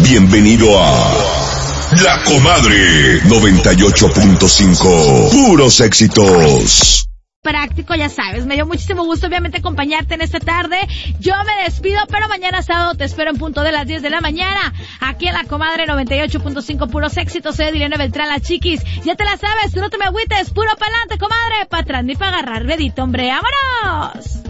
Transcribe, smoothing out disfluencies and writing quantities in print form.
Bienvenido a La Comadre 98.5. Puros éxitos. Práctico, ya sabes, me dio muchísimo gusto obviamente acompañarte en esta tarde. Yo me despido, pero mañana sábado te espero en punto de las 10 de la mañana, aquí en La Comadre 98.5, puros éxitos. Soy Adriana Beltrán, la chiquis, ya te la sabes, tú no te me agüites, puro pa'lante, comadre, pa' atrás ni pa' agarrar dedito, hombre, ¡vámonos!